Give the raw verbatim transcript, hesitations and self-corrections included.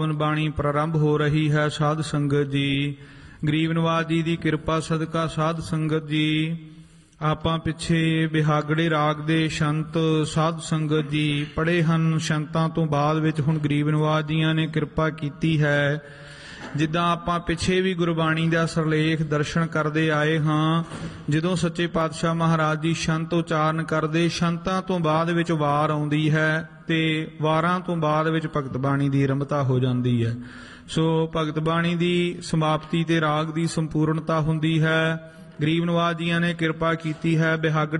ਬਾਣੀ ਪ੍ਰਾਰੰਭ ਹੋ ਰਹੀ ਹੈ। ਸਾਧ ਸੰਗਤ ਜੀ, ਗਰੀਬ ਨਵਾਜ ਜੀ ਦੀ ਕਿਰਪਾ ਸਦਕਾ ਸਾਧ ਸੰਗਤ ਜੀ, ਆਪਾਂ ਪਿੱਛੇ ਬਿਹਾਗੜੇ ਰਾਗ ਦੇ ਸ਼ੰਤ ਸਾਧ ਸੰਗਤ ਜੀ ਪੜ੍ਹੇ ਹਨ। ਸ਼ੰਤਾਂ ਤੋਂ ਬਾਅਦ ਵਿੱਚ ਹੁਣ ਗਰੀਬ ਨਵਾਜ ਜੀਆਂ ਨੇ ਕਿਰਪਾ ਕੀਤੀ ਹੈ। ਜਿੱਦਾਂ ਆਪਾਂ ਪਿੱਛੇ ਵੀ ਗੁਰਬਾਣੀ ਦਾ ਸਰਲੇਖ ਦਰਸ਼ਨ ਕਰਦੇ ਆਏ ਹਾਂ, ਜਦੋਂ ਸੱਚੇ ਪਾਤਸ਼ਾਹ ਮਹਾਰਾਜ ਜੀ ਸ਼ੰਤ ਉਚਾਰਨ ਕਰਦੇ, ਸ਼ੰਤਾਂ ਤੋਂ ਬਾਅਦ ਵਿੱਚ ਵਾਰ ਆਉਂਦੀ ਹੈ ਤੇ ਵਾਰਾਂ ਤੋਂ ਬਾਅਦ ਵਿੱਚ ਭਗਤ ਬਾਣੀ ਦੀ ਆਰੰਭਤਾ ਹੋ ਜਾਂਦੀ ਹੈ। ਸੋ ਭਗਤ ਬਾਣੀ ਦੀ ਸਮਾਪਤੀ ਤੇ ਰਾਗ ਦੀ ਸੰਪੂਰਨਤਾ ਹੁੰਦੀ ਹੈ। ਗਰੀਬ ਨਵਾਜ ਜੀਆਂ ਨੇ ਕਿਰਪਾ ਕੀਤੀ ਹੈ। ਬਿਹਾਗੜੇ